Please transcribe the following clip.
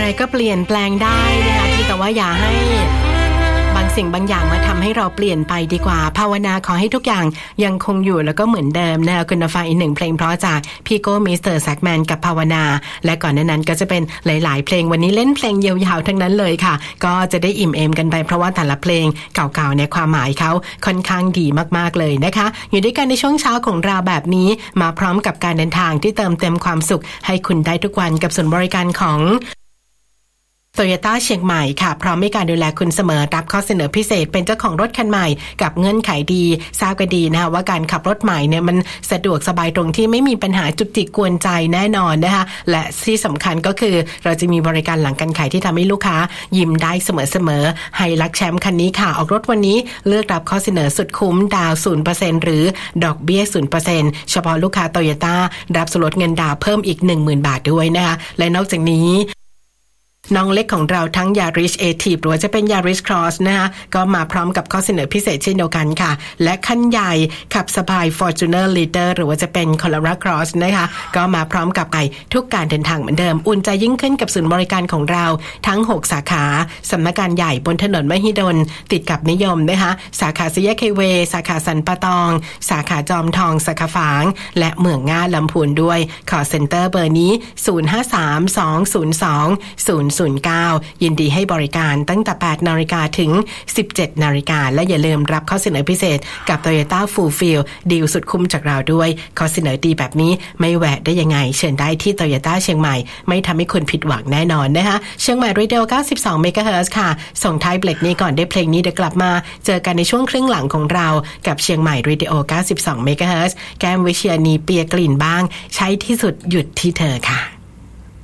อะไรก็เปลี่ยนแปลงได้นะคะที่แต่ว่าอย่าให้บางสิ่งบางอย่างมาทำให้เราเปลี่ยนไปดีกว่าภาวนาขอให้ทุกอย่างยังคงอยู่แล้วก็เหมือนเดิมนะคะคุณฟังอีกหนึ่งเพลงเพราะจากพี่โก้มิสเตอร์แซกแมนกับภาวนาและก่อนหน้านั้นก็จะเป็นหลายๆเพลงวันนี้เล่นเพลงยาวๆทั้งนั้นเลยค่ะก็จะได้อิ่มเอมกันไปเพราะว่าแต่ละเพลงเก่าๆเนี่ยความหมายเขาค่อนข้างดีมากๆเลยนะคะอยู่ด้วยกันในช่วงเช้าของเราแบบนี้มาพร้อมกับการเดินทางที่เติมเต็มความสุขให้คุณได้ทุกวันกับศูนย์บริการของToyota เชียงใหม่ค่ะพร้อมให้การดูแลคุณเสมอรับข้อเสนอพิเศษเป็นเจ้าของรถคันใหม่กับเงื่อนไขดีทราบกันดีนะคะว่าการขับรถใหม่เนี่ยมันสะดวกสบายตรงที่ไม่มีปัญหาจุกจิกกวนใจแน่นอนนะคะและที่สำคัญก็คือเราจะมีบริการหลังการขายที่ทำให้ลูกค้ายิ้มได้เสมอไฮลักแชมป์คันนี้ค่ะออกรถวันนี้เลือกรับข้อเสนอสุดคุ้มดาว 0% หรือดอกเบี้ย 0% เฉพาะลูกค้า Toyota รับส่วนลดเงินดาวเพิ่มอีก 10,000 บาทด้วยนะคะและนอกจากนี้น้องเล็กของเราทั้ง Yaris Active หรือจะเป็น Yaris Cross นะคะก็มาพร้อมกับข้อเสนอพิเศษเช่นเดียวกันค่ะและคันใหญ่ขับสบาย Fortuner Leader หรือว่าจะเป็น Corolla Cross นะคะก็มาพร้อมกับทุกการเดินทางเหมือนเดิมอุ่นใจยิ่งขึ้นกับศูนย์บริการของเราทั้ง6สาขาสำนักงานใหญ่บนถนนมหิดลติดกับนิยมนะคะสาขาสี่แยกไฮเวย์สาขาสันปะตองสาขาจอมทองสาขาฝางและเมืองง่าลำพูนด้วยcall center เบอร์นี้053-202-009ยินดีให้บริการตั้งแต่ 8 นาฬิกาถึง 17 นาฬิกาและอย่าลืมรับข้อเสนอพิเศษกับ Toyota Fulfill ดีลสุดคุ้มจากเราด้วยข้อเสนอดีแบบนี้ไม่แหวะได้ยังไงเชิญได้ที่ Toyota เชียงใหม่ไม่ทำให้คุณผิดหวังแน่นอนนะคะเชียงใหม่ Radio 92 MHz ค่ะส่งท้ายเบรกนี้ก่อนได้เพลงนี้เดี๋ยวกลับมาเจอกันในช่วงครึ่งหลังของเรากับเชียงใหม่ Radio 92 MHz แก้มวิเชียรนีเปียกลิ่นบ้างใช้ที่สุดหยุดที่เธอค่ะ